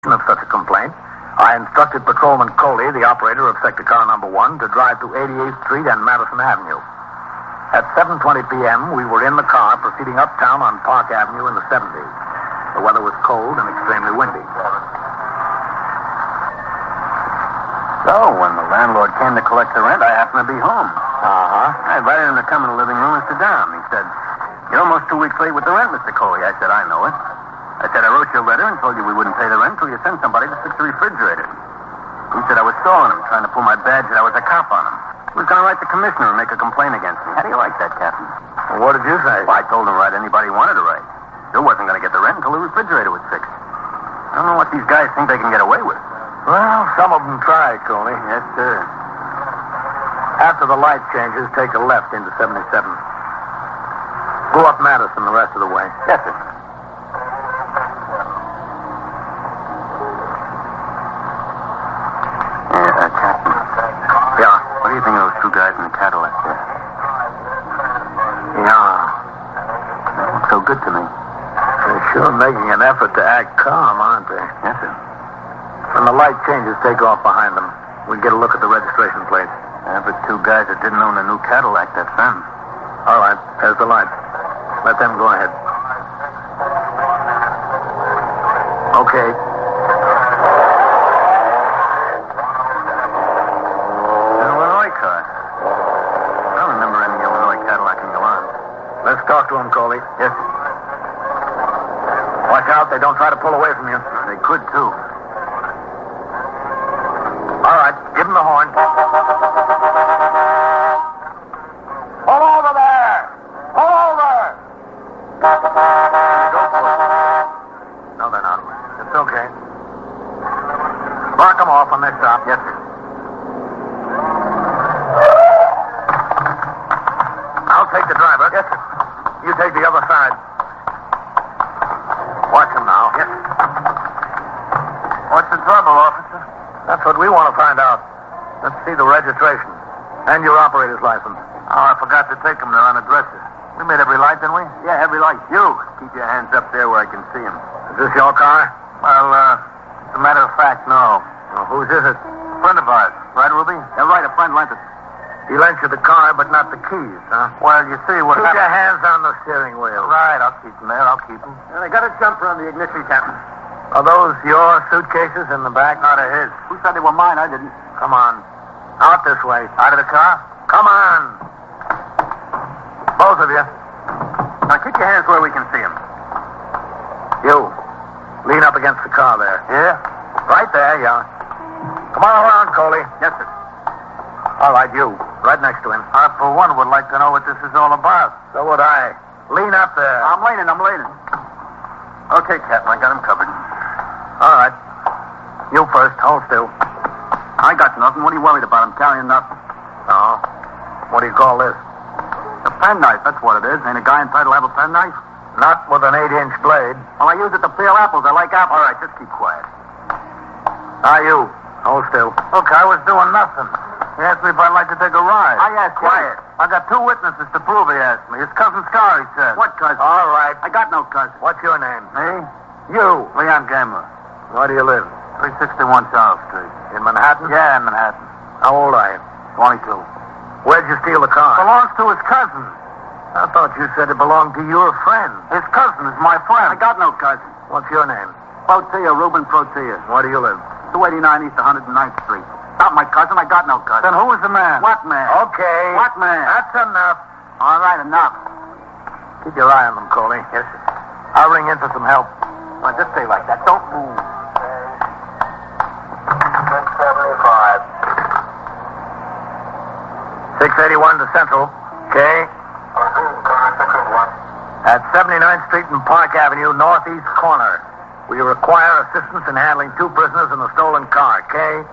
of such a complaint, I instructed Patrolman Coley, the operator of sector car number 1, to drive to 88th Street and Madison Avenue. At 7:20 p.m., we were in the car proceeding uptown on Park Avenue in the 70s. The weather was cold and extremely windy. So, when the landlord came to collect the rent, I happened to be home. I invited him to come in the living room and sit down. He said, "You're almost 2 weeks late with the rent, Mr. Coley." I said, "I know it." I said, "I wrote you a letter and told you we wouldn't pay the rent until you sent somebody to fix the refrigerator." He said I was stalling him, trying to pull my badge that I was a cop on him. He was going to write the commissioner and make a complaint against me. How do you like that, Captain? Well, what did you say? Well, I told him to write anybody he wanted to write. Still wasn't going to get the rent until the refrigerator was fixed. I don't know what these guys think they can get away with. Well, some of them try, Coley. Yes, sir. After the light changes, take a left into 77. Go up Madison the rest of the way. Yes, sir. Captain. Yeah? What do you think of those two guys in the Cadillac there? Yeah. They look so good to me. They're sure making an effort to act calm, aren't they? Yes, sir. When the light changes, take off behind them. We'll get a look at the registration plate. But two guys that didn't own a new Cadillac, that's them. All right, there's the light. Let them go ahead. Okay. Illinois car. I don't remember any Illinois Cadillac in Milan. Let's talk to them, Coley. Yes, sir. Watch out, they don't try to pull away from you. They could, too. All right, give them the horn. Pull over there! Pull over! Go for it. No, they're not. It's okay. Mark them off when they stop. Yes, sir. I'll take the driver. Yes, sir. You take the other side. Watch him now. Yes, sir. What's the trouble, officer? That's what we want to find out. Let's see the registration. And your operator's license. Oh, I forgot to take them. They're on a dresser. We made every light, didn't we? Yeah, every light. You, keep your hands up there where I can see them. Is this your car? Well, as a matter of fact, no. Well, whose is it? Friend of ours. Right, Ruby? Yeah, right. A friend lent it. He lent you the car, but not the keys, huh? Well, you see what Keep happened. your hands on the steering wheel. Right, I'll keep them there. I'll keep them. They got a jumper on the ignition, Captain. Are those your suitcases in the back? Not of his. Who said they were mine? I didn't. Come on. Out this way. Out of the car? Come on. Both of you. Now, keep your hands where we can see them. You. Lean up against the car there. Yeah? Right there, yeah. Come on around, Coley. Yes, sir. All right, you. Right next to him. I, for one, would like to know what this is all about. So would I. Lean up there. I'm leaning. Okay, Captain, I got him covered. All right. You first. Hold still. I got nothing. What are you worried about? I'm carrying nothing. Oh. What do you call this? A penknife, that's what it is. Ain't a guy entitled to have a penknife? Not with an 8-inch blade. Well, I use it to peel apples. I like apples. All right, just keep quiet. Now you. Hold still. Look, I was doing nothing. He asked me if I'd like to take a ride. I asked Quiet. I got two witnesses to prove he asked me. His cousin Scar, he said. What cousin? All right. I got no cousin. What's your name? Me? You. Leon Gambler. Where do you live? 361 Charles Street. In Manhattan? Yeah, in Manhattan. How old are you? 22. Where'd you steal the car? Belongs to his cousin. I thought you said it belonged to your friend. His cousin is my friend. I got no cousin. What's your name? Protea, Reuben Protea. Where do you live? 289 East 109th Street. Not my cousin. I got no cousin. Then who is the man? What man? Okay. What man? That's enough. All right, enough. Keep your eye on them, Coley. Yes, sir. I'll ring in for some help. Well, just stay like that. Don't move. 675. 681 to Central. Okay. At 79th Street and Park Avenue, northeast corner. We require assistance in handling two prisoners in the stolen car. Okay?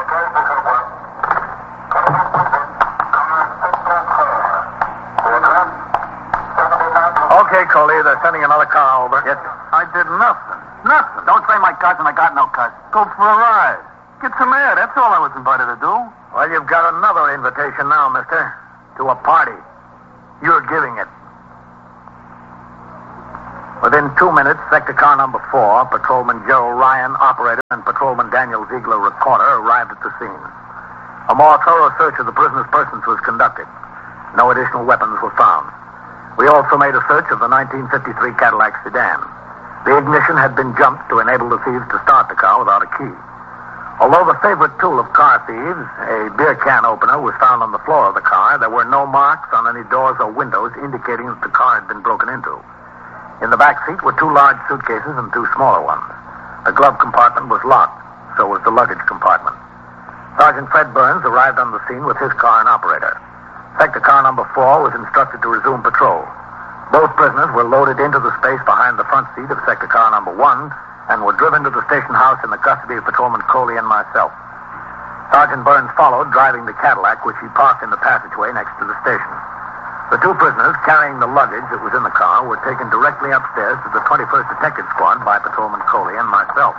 Okay, Coley. They're sending another car over. Yes, sir. I did nothing. Nothing. Don't say my cousin. I got no cousin. Go for a ride. Get some air. That's all I was invited to do. Well, you've got another invitation now, mister. To a party. You're giving it. Within 2 minutes, sector car number 4, Patrolman Gerald Ryan, operator, and Patrolman Daniel Ziegler, recorder, arrived at the scene. A more thorough search of the prisoner's persons was conducted. No additional weapons were found. We also made a search of the 1953 Cadillac sedan. The ignition had been jumped to enable the thieves to start the car without a key. Although the favorite tool of car thieves, a beer can opener, was found on the floor of the car, there were no marks on any doors or windows indicating that the car had been broken into. In the back seat were 2 large suitcases and 2 smaller ones. The glove compartment was locked, so was the luggage compartment. Sergeant Fred Burns arrived on the scene with his car and operator. Sector car number 4 was instructed to resume patrol. Both prisoners were loaded into the space behind the front seat of sector car number 1 and were driven to the station house in the custody of Patrolman Coley and myself. Sergeant Burns followed, driving the Cadillac, which he parked in the passageway next to the station. The 2 prisoners, carrying the luggage that was in the car, were taken directly upstairs to the 21st Detective Squad by Patrolman Coley and myself.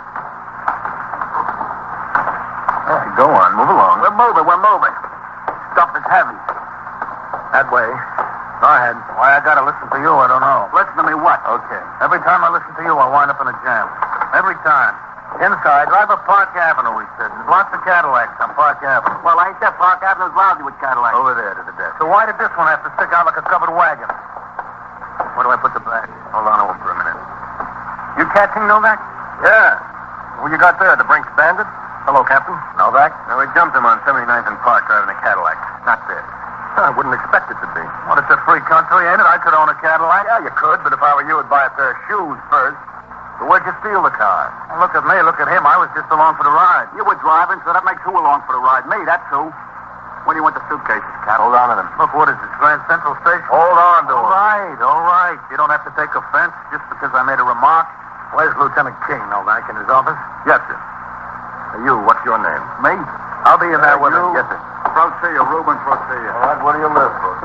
Hey, go on. Move along. We're moving. Stuff that's heavy. That way. Go ahead. Why I gotta listen to you, I don't know. Listen to me what? Okay. Every time I listen to you, I wind up in a jam. Every time. Inside. Drive up Park Avenue, he said. There's lots of Cadillacs on Park Avenue. Well, ain't that Park Avenue's lousy with Cadillacs? Over there to the desk. So why did this one have to stick out like a covered wagon? Where do I put the bag? Hold on over for a minute. You catching Novak? Yeah. Who you got there? The Brinks Bandit? Hello, Captain. Novak? No, we jumped him on 79th and Park driving a Cadillac. Not this. I wouldn't expect it to be. Well, it's a free country, ain't it? I could own a Cadillac. Yeah, you could, but if I were you, I'd buy a pair of shoes first. So where'd you steal the car? Well, look at me, look at him. I was just along for the ride. You were driving, so that makes who along for the ride? Me, that's who. When do you want the suitcases, Cap? Hold on to them. Look, what is this, Grand Central Station? Hold on to them. All right. You don't have to take offense just because I made a remark. Where's Lieutenant King, Novak, in his office? Yes, sir. You, what's your name? Me? I'll be in there with him. Yes, sir. Proceed, Reuben, proceed. All right, where do you live, bro?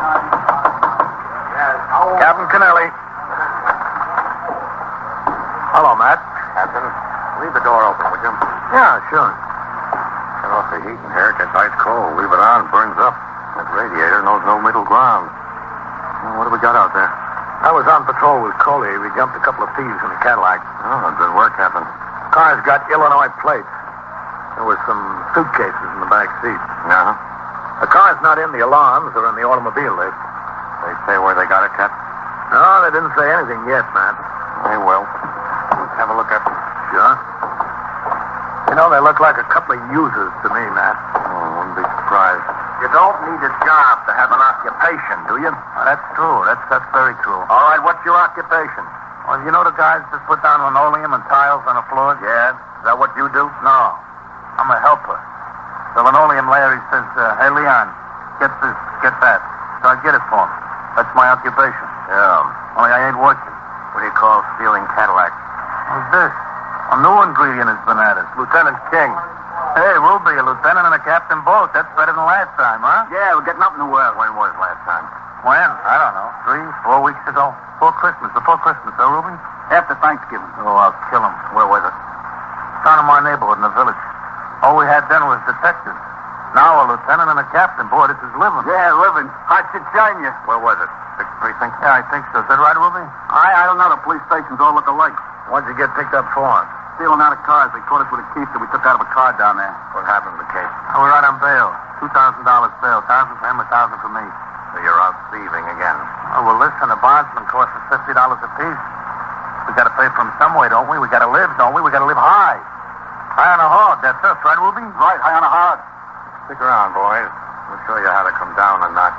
Captain Kennelly. Hello, Matt. Captain, leave the door open, would you? Yeah, sure. Turn off the heat in here. It gets ice cold. Leave it on, burns up. That radiator knows no middle ground. Well, what do we got out there? I was on patrol with Coley. We jumped a couple of thieves in the Cadillac. Oh, good work, Captain. Car's got Illinois plates. There was some suitcases in the back seat. No? The car's not in the alarms or in the automobile list. They say where they got it, Cap? No, they didn't say anything yet, Matt. They will. Let's have a look at them. Sure. You know, they look like a couple of users to me, Matt. Oh, wouldn't be surprised. You don't need a job to have an occupation, do you? That's true. That's very true. All right, what's your occupation? Well, you know the guys that put down linoleum and tiles on the floors? Yeah. Is that what you do? No. I'm a helper. The linoleum layer, he says, hey, Leon, get this, get that. So I get it for him. That's my occupation. Yeah. Only I ain't working. What do you call stealing Cadillacs? Who's this? A new ingredient has been added. Lieutenant King. Hey, Ruby, a lieutenant and a captain both. That's better than last time, huh? Yeah, we're getting up in the world. When was last time? When? I don't know. 3, 4 weeks ago. Before Christmas, huh, Ruby? After Thanksgiving. Oh, I'll kill him. Where was it? Down in my neighborhood in the village. All we had then was detectives. Now a lieutenant and a captain. Boy, this is living. Yeah, living. I should join you. Where was it? 6th Precinct? Yeah, I think so. Is that right, Ruby? I don't know. The police stations all look alike. What'd you get picked up for? Stealing out of cars. They caught us with a key that we took out of a car down there. What happened to the case? We're out on bail. $2,000 bail. 1,000 for him, 1,000 for me. So you're out thieving again? Oh, well, listen, the bondsman costs us $50 apiece. We got to pay for him some way, don't we? We got to live, don't we? We got to live high. High on a hog. That's us, right, Ruby? Right, high on a hog. Stick around, boys. We'll show you how to come down a notch.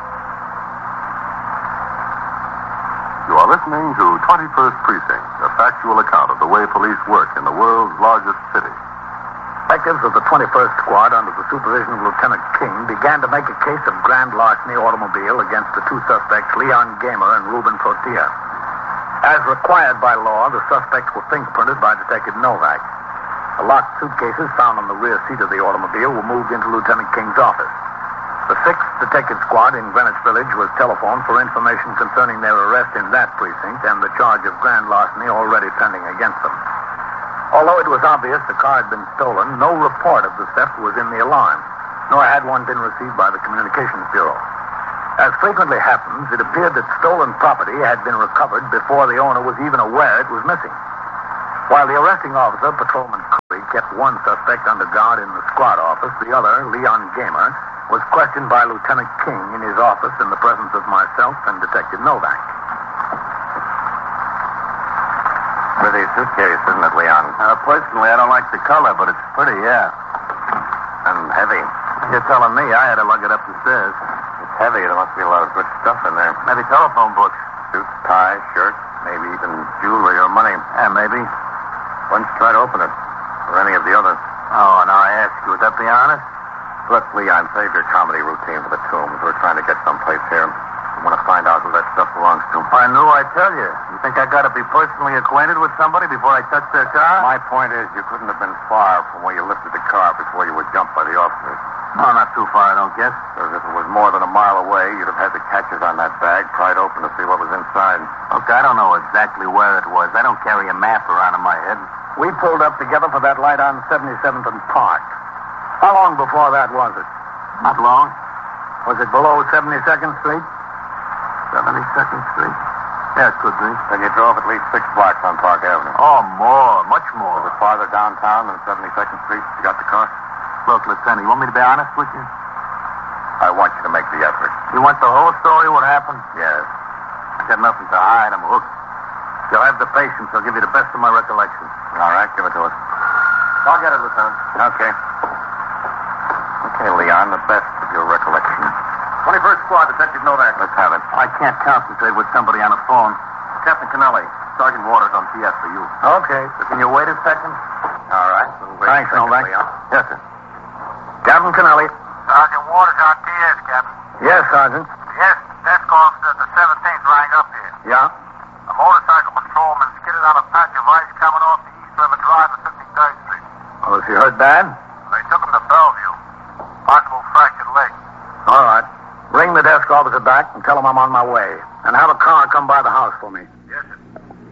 You are listening to 21st Precinct, a factual account of the way police work in the world's largest city. Detectives of the 21st Squad, under the supervision of Lieutenant King, began to make a case of grand larceny automobile against the 2 suspects, Leon Gamer and Ruben Tortilla. As required by law, the suspects were fingerprinted by Detective Novak. The locked suitcases found on the rear seat of the automobile were moved into Lieutenant King's office. The 6th Detective Squad in Greenwich Village was telephoned for information concerning their arrest in that precinct and the charge of grand larceny already pending against them. Although it was obvious the car had been stolen, no report of the theft was in the alarm, nor had one been received by the Communications Bureau. As frequently happens, it appeared that stolen property had been recovered before the owner was even aware it was missing. While the arresting officer, Patrolman Coley, kept one suspect under guard in the squad office, the other, Leon Gamer, was questioned by Lieutenant King in his office in the presence of myself and Detective Novak. Pretty suitcase, isn't it, Leon? Personally, I don't like the color, but it's pretty, yeah. And heavy. You're telling me I had to lug it up the stairs. It's heavy. There must be a lot of good stuff in there. Maybe telephone books. Suits, ties, shirts, maybe even jewelry or money. Yeah, maybe. Why don't you try to open it? Or any of the others. Oh, now I ask you, would that be honest? Look, Leon, save your comedy routine for the tombs. We're trying to get someplace here. I want to find out who that stuff belongs to. I knew I'd tell you. You think I got to be personally acquainted with somebody before I touch their car? My point is, you couldn't have been far from where you lifted the car before you were jumped by the officers. No, not too far, I don't guess. Because if it was more than a mile away, you'd have had the catches on that bag pried open to see what was inside. Look, I don't know exactly where it was. I don't carry a map around in my head. We pulled up together for that light on 77th and Park. How long before that was it? Not long. Was it below 72nd Street? 72nd Street? Yeah, it could be. Then you drove at least 6 blocks on Park Avenue. Oh, more. Much more. Was it farther downtown than 72nd Street? You got the car? Look, Lieutenant, you want me to be honest with you? I want you to make the effort. You want the whole story, what happened? Yes. I got nothing to hide. I'm hooked. If you'll have the patience, I'll give you the best of my recollection. All right, give it to us. I'll get it, Lieutenant. Okay. Okay, Leon, the best of your recollection. 21st Squad, Detective Novak. Let's have it. I can't concentrate with somebody on the phone. Captain Kennelly, Sergeant Waters on PS for you. Okay. So can you wait a second? All right. Thanks, Novak. Yes, sir. Captain Kennelly. Sergeant Waters on TS, Captain. Yes, Sergeant. Yes, desk officer at the 17th rang up here. Yeah? A motorcycle patrolman skidded on a patch of ice coming off the East River Drive at 53rd Street. Oh, is he hurt bad? They took him to Bellevue. Possible fractured leg. All right. Ring the desk officer back and tell him I'm on my way. And have a car come by the house for me. Yes, sir.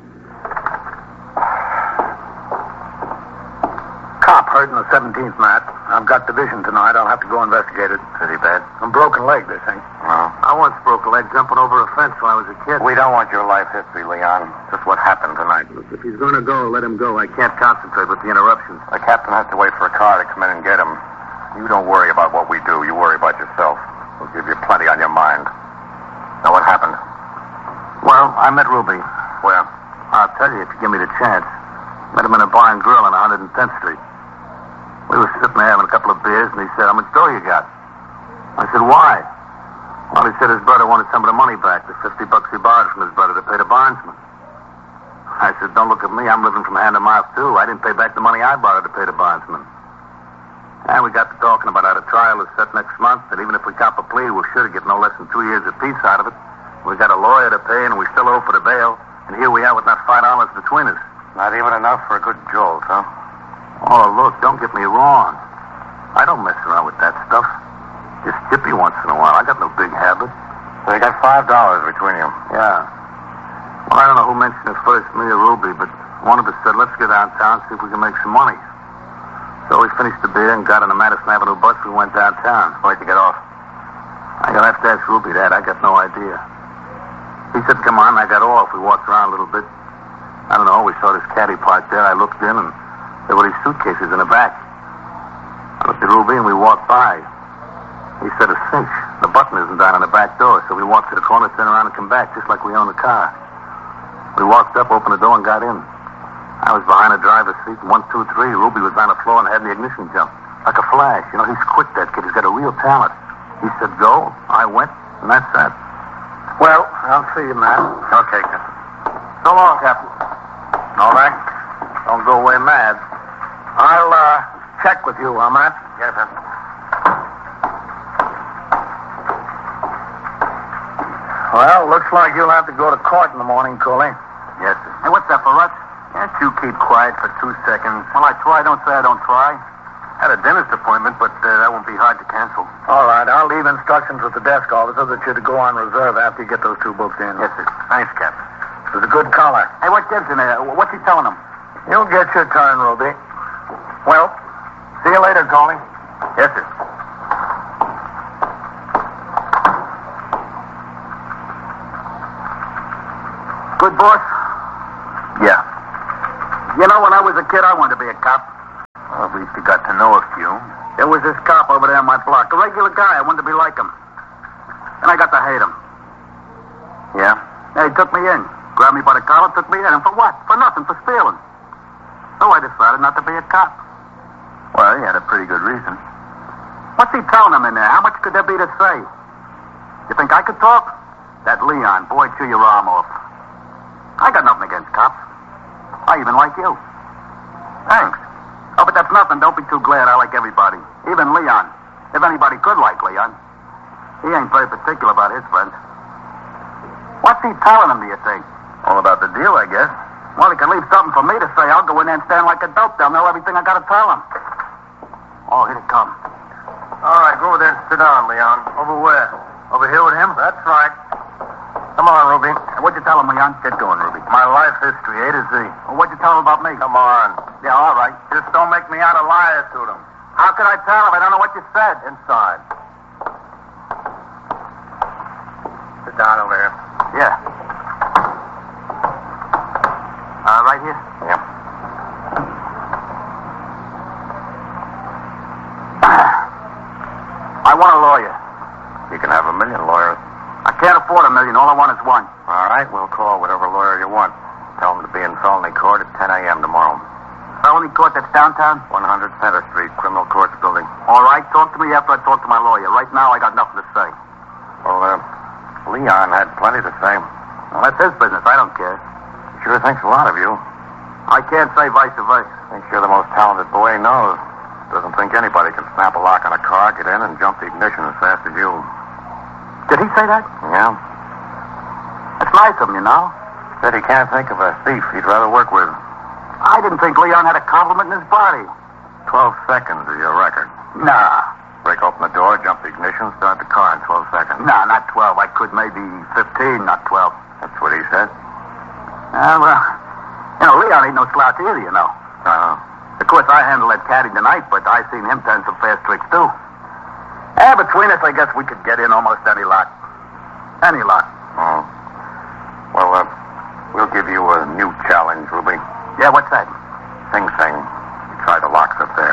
Cop hurt in the 17th, Matt. I've got division tonight. I'll have to go investigate it. Pretty bad. A broken leg, they think. Oh. I once broke a leg jumping over a fence when I was a kid. We don't want your life history, Leon. Just what happened tonight. Look, if he's going to go, let him go. I can't concentrate with the interruptions. The captain has to wait for a car to come in and get him. You don't worry about what we do. You worry about yourself. We'll give you plenty on your mind. Now, what happened? Well, I met Ruby. Where? I'll tell you if you give me the chance. Met him in a bar and grill on 110th Street. We were sitting there having a couple of beers, and he said, how much dough you got? I said, why? Well, he said his brother wanted some of the money back, the $50 he borrowed from his brother to pay the bondsman. I said, don't look at me. I'm living from hand to mouth, too. I didn't pay back the money I borrowed to pay the bondsman. And we got to talking about how the trial is set next month, and even if we cop a plea, we're sure to get no less than 2 years apiece out of it. We got a lawyer to pay, and we still owe for the bail. And here we are with not $5 between us. Not even enough for a good jolt, huh? Oh, look, don't get me wrong. I don't mess around with that stuff. Just chippy once in a while. I got no big habit. So you got $5 between you? Yeah. Well, I don't know who mentioned it first, me or Ruby, but one of us said, let's get downtown, see if we can make some money. So we finished the beer and got on the Madison Avenue bus. We went downtown. Where'd you get off? I'll have to ask Ruby that. I got no idea. He said, come on. I got off. We walked around a little bit. I don't know. We saw this caddy parked there. I looked in, and there were these suitcases in the back. I looked at Ruby, and we walked by. He said, a cinch. The button isn't down on the back door, so we walked to the corner, turned around, and come back, just like we owned the car. We walked up, opened the door, and got in. I was behind the driver's seat, 1, 2, 3. Ruby was on the floor and had the ignition jump. Like a flash. You know, he's quick, that kid. He's got a real talent. He said, go. I went, and that's that. Well, I'll see you, Matt. Okay, Captain. So long, Captain. All right. Don't go away mad. I'll, check with you, Matt? Yes, sir. Well, looks like you'll have to go to court in the morning, Coley. Yes, sir. Hey, what's that for us? Can't you keep quiet for 2 seconds? Well, I try. Don't say I don't try. Had a dentist appointment, but that won't be hard to cancel. All right. I'll leave instructions with the desk officer that you're to go on reserve after you get those 2 books in. Yes, sir. Thanks, Captain. It was a good collar. Hey, what gives in there? What's he telling him? You'll get your turn, Ruby. Well, see you later, Coley. Yes, sir. boss? Yeah. You know, when I was a kid, I wanted to be a cop. Well, at least you got to know a few. There was this cop over there on my block, a regular guy. I wanted to be like him. And I got to hate him. Yeah? Yeah, he took me in. Grabbed me by the collar, took me in. And for what? For nothing, for stealing. So I decided not to be a cop. Well, you had a pretty good reason. What's he telling him in there? How much could there be to say? You think I could talk? That Leon, boy, chew your arm off. I got nothing against cops. I even like you. Thanks. Oh, but that's nothing. Don't be too glad. I like everybody. Even Leon. If anybody could like Leon. He ain't very particular about his friends. What's he telling him, do you think? All about the deal, I guess. Well, he can leave something for me to say. I'll go in there and stand like a dope. They'll know everything I got to tell him. Oh, here it comes. All right, go over there and sit down, Leon. Over where? Over here with him? That's right. Come on, Ruby. What'd you tell him, Leon? Get going, Ruby. My life history, A to Z. Well, what'd you tell him about me? Come on. Yeah, all right. Just don't make me out a liar to them. How could I tell him? I don't know what you said. Inside. Sit down over here. Yeah. Right here? Yeah. I want a lawyer. You can have 1 million lawyers. I can't afford 1 million. All I want is one. All right, we'll call whatever lawyer you want. Tell him to be in felony court at 10 a.m. tomorrow. Felony court that's downtown? 100 Center Street, Criminal Courts Building. All right, talk to me after I talk to my lawyer. Right now, I got nothing to say. Well, Leon had plenty to say. Well, that's his business. I don't care. Sure thinks a lot of you. I can't say vice versa. Thinks you're the most talented boy he knows. Doesn't think anybody can snap a lock on a car, get in, and jump the ignition as fast as you. Did he say that? Yeah. That's nice of him, you know. Said he can't think of a thief he'd rather work with. I didn't think Leon had a compliment in his body. 12 seconds is your record. Nah. Break open the door, jump the ignition, start the car in 12 seconds. Nah, not 12. I could maybe 15, not 12. That's what he said. Well, you know, Leon ain't no slouch either, you know. Of course, I handled that caddy tonight, but I seen him turn some fast tricks, too. Between us, I guess we could get in almost any lot. Any lot. Oh. Well, we'll give you a new challenge, Ruby. Yeah, what's that? Sing Sing. You try the locks up there.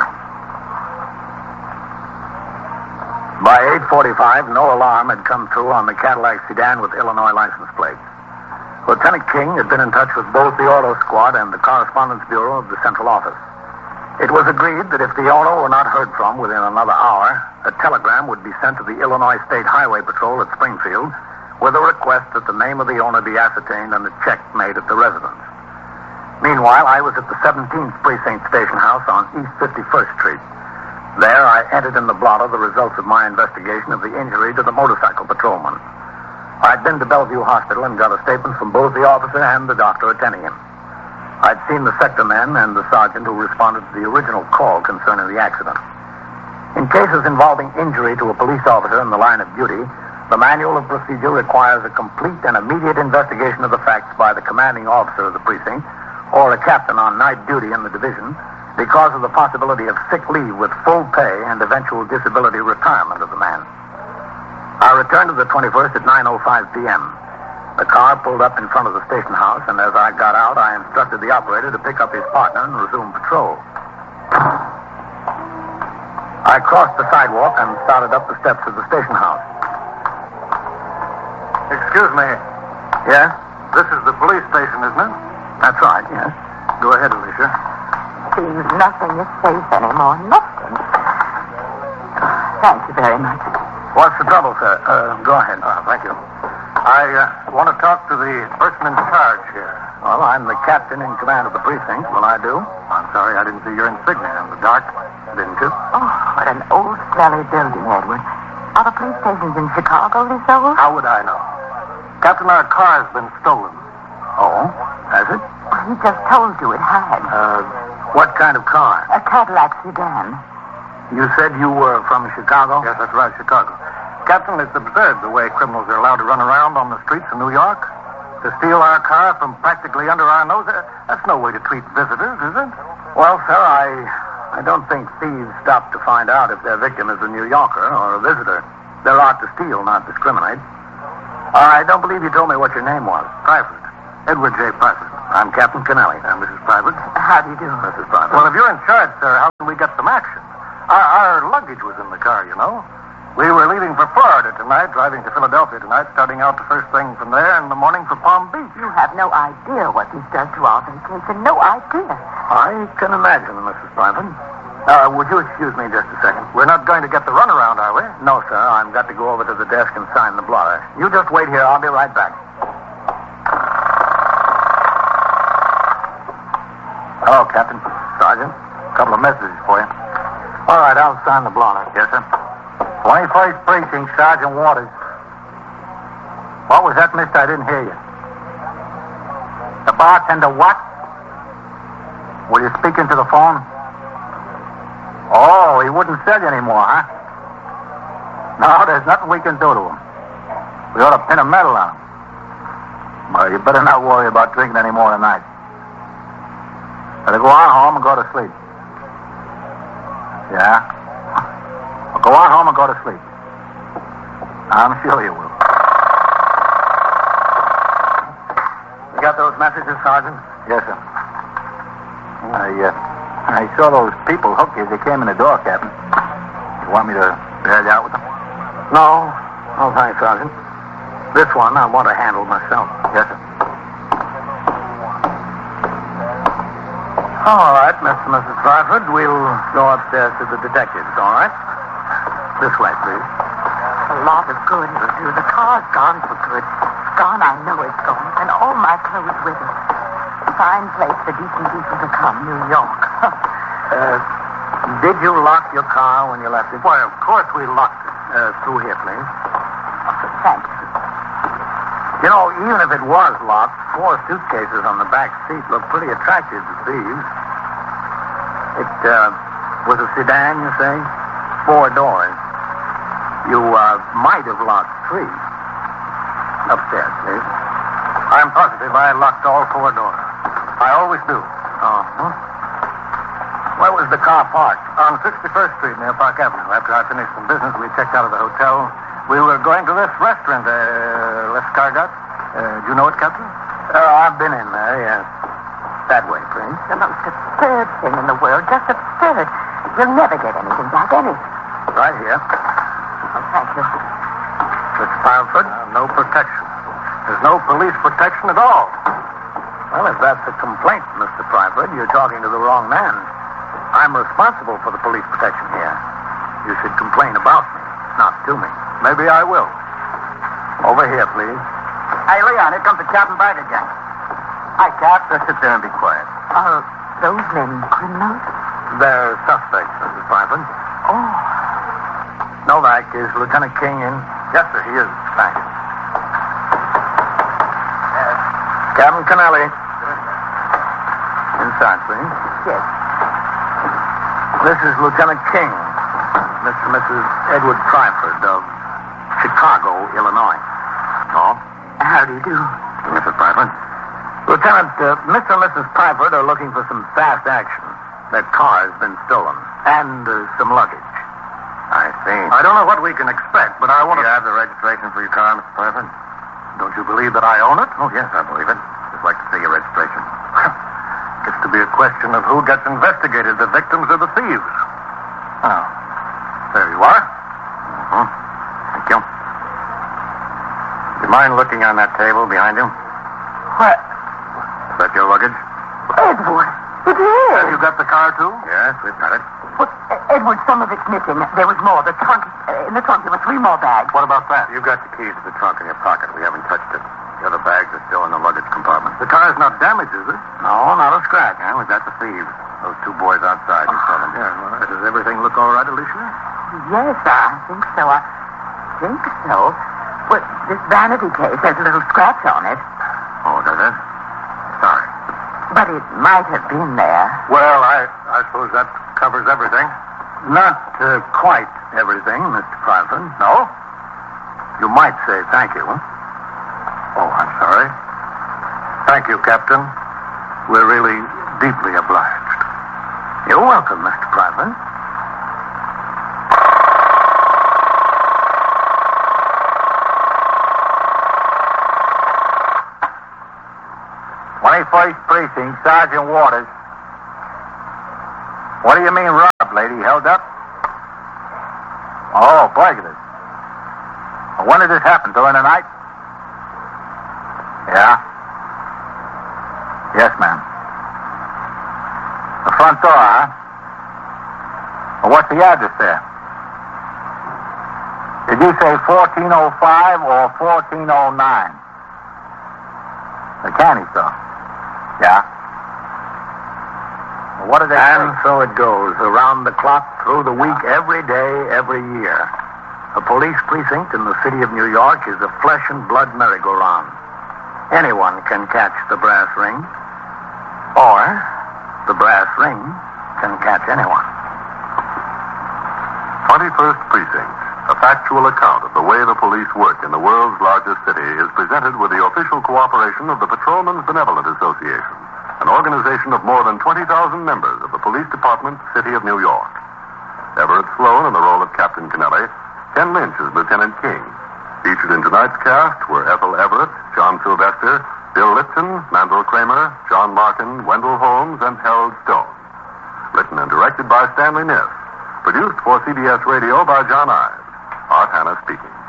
By 8:45, no alarm had come through on the Cadillac sedan with Illinois license plates. Lieutenant King had been in touch with both the auto squad and the correspondence bureau of the central office. It was agreed that if the auto were not heard from within another hour, a telegram would be sent to the Illinois State Highway Patrol at Springfield with a request that the name of the owner be ascertained and a check made at the residence. Meanwhile, I was at the 17th Precinct Station House on East 51st Street. There, I entered in the blotter the results of my investigation of the injury to the motorcycle patrolman. I'd been to Bellevue Hospital and got a statement from both the officer and the doctor attending him. I'd seen the sector men and the sergeant who responded to the original call concerning the accident. In cases involving injury to a police officer in the line of duty, the manual of procedure requires a complete and immediate investigation of the facts by the commanding officer of the precinct or a captain on night duty in the division because of the possibility of sick leave with full pay and eventual disability retirement of the man. I returned to the 21st at 9:05 p.m. The car pulled up in front of the station house, and as I got out, I instructed the operator to pick up his partner and resume patrol. I crossed the sidewalk and started up the steps of the station house. Excuse me. Yeah? This is the police station, isn't it? That's right, yes. Go ahead, Alicia. Seems nothing is safe anymore. Nothing. Thank you very much. What's the trouble, sir? Go ahead. Thank you. I want to talk to the person in charge here. Well, I'm the captain in command of the precinct. Will I do? I'm sorry, I didn't see your insignia in the dark. Didn't you? Oh, what an old, smelly building, Edward. Are the police stations in Chicago this old? How would I know? Captain, our car has been stolen. Oh? Has it? He just told you it had. What kind of car? A Cadillac sedan. You said you were from Chicago? Yes, that's right, Chicago. Captain, it's absurd the way criminals are allowed to run around on the streets of New York. To steal our car from practically under our nose, that's no way to treat visitors, is it? Well, sir, I don't think thieves stop to find out if their victim is a New Yorker or a visitor. They're out to steal, not discriminate. I don't believe you told me what your name was. Twyford. Edward J. Private. I'm Captain Kennelly. Mrs. Private. How do you do? Mrs. Private. Well, if you're in charge, sir, how can we get some action? Our luggage was in the car, you know. We were leaving for Florida tonight, driving to Philadelphia tonight, starting out the first thing from there in the morning for Palm Beach. You have no idea what this does to our vacation. No idea. I can imagine, Mrs. Private. Would you excuse me just a second? We're not going to get the runaround, are we? No, sir. I've got to go over to the desk and sign the blotter. You just wait here. I'll be right back. Hello, Captain. Sergeant? A couple of messages for you. All right, I'll sign the blotter. Yes, sir. 21st Precinct, Sergeant Waters. What was that, mister? I didn't hear you. The bartender what? Will you speak into the phone? Oh, he wouldn't sell you anymore, huh? No, there's nothing we can do to him. We ought to pin a medal on him. Well, you better not worry about drinking any more tonight. Better go on home and go to sleep. Yeah? Well, go on home and go to sleep. I'm sure you will. You got those messages, Sergeant? Yes, sir. I saw those people hook you as they came in the door, Captain. You want me to bail you out with them? No. No, thanks, Sergeant. This one I want to handle myself. Yes, sir. All right, Mr. and Mrs. Twyford, we'll go upstairs to the detectives, all right? This way, please. A lot of good it'll do. The car's gone for good. Gone, I know it's gone. And all my clothes with it. Fine place for decent people to come, New York. Did you lock your car when you left it? Why, of course we locked it. Through here, please. Thank you. You know, even if it was locked, 4 suitcases on the back seat look pretty attractive to thieves. It was a sedan, you say? 4 doors. You might have locked 3. Upstairs, please. I'm positive I locked all 4 doors. I always do. Uh-huh. Where was the car parked? On 61st Street near Park Avenue. After I finished some business, we checked out of the hotel. We were going to this restaurant, L'Escargot. Do you know it, Captain? I've been in there, yes. That way, please. The most absurd thing in the world. Just absurd. You'll never get anything back, anything. Right here. Oh, thank you. Miss Twyford? No protection. There's no police protection at all. Well, if that's a complaint, Mr. Twyford, you're talking to the wrong man. I'm responsible for the police protection here. You should complain about me, not to me. Maybe I will. Over here, please. Hey, Leon, here comes the Captain Bag again. Hi, Cap. Just sit there and be quiet. Are those men criminals? They're suspects, Mrs. Twyford. Oh. Novak, is Lieutenant King in? Yes, sir, he is. Thanks. Captain Kennelly. Inside, please. Yes. This is Lieutenant King. Mr. and Mrs. Edward Twyford of Chicago, Illinois. Oh? How do you do? Mrs. Twyford? Lieutenant, Mr. and Mrs. Twyford are looking for some fast action. Their car has been stolen. And some luggage. I see. I don't know what we can expect, but I want to... Do you have the registration for your car, Mr. Twyford? Don't you believe that I own it? Oh, yes, I believe it. Just like to see your registration. Gets to be a question of who gets investigated, the victims or the thieves. Oh. There you are. Mm-hmm. Thank you. Do you mind looking on that table behind you? What? Is that your luggage? Edward. It is. Have you got the car, too? Yes, we've got it. Well, Edward, some of it's missing. There was more. The trunk, in the trunk, there were 3 more bags. What about that? You've got the keys to the trunk in your pocket. We haven't touched it. The other bags are still in the luggage compartment. The car's not damaged, is it? No, not a scratch. Yeah, we've got the thieves. Those 2 boys outside. You saw them. Yeah, well, does everything look all right, Alicia? Yes, I think so. I think so. Well, this vanity case has a little scratch on it. Oh, does it? Sorry. But it might have been there. Well, I suppose that covers everything. Not quite everything, Mr. Twyford. No? You might say thank you. Oh, I'm sorry. Thank you, Captain. We're really deeply obliged. You're welcome, Mr. Twyford. 21st Precinct, Sergeant Waters. What do you mean robbed, lady? Held up? Oh, burglars. Well, when did this happen? During the night? Yeah? Yes, ma'am. The front door, huh? Well, what's the address there? Did you say 1405 or 1409? The candy store. Yeah? Well, what did they say? So it goes, around the clock, through the week, every day, every year. A police precinct in the city of New York is a flesh and blood merry-go-round. Anyone can catch the brass ring, or the brass ring can catch anyone. 21st Precinct, a factual account of the way the police work in the world's largest city, is presented with the official cooperation of the Patrolmen's Benevolent Association, an organization of more than 20,000 members of the Police Department, City of New York. Everett Sloan in the role of Captain Kennelly, Ken Lynch as Lieutenant King. Featured in tonight's cast were Ethel Everett, John Sylvester, Bill Lipton, Mandel Kramer, John Larkin, Wendell Holmes, and Harold Stone. Written and directed by Stanley Niss. Produced for CBS Radio by John Ives. Art Hanna speaking.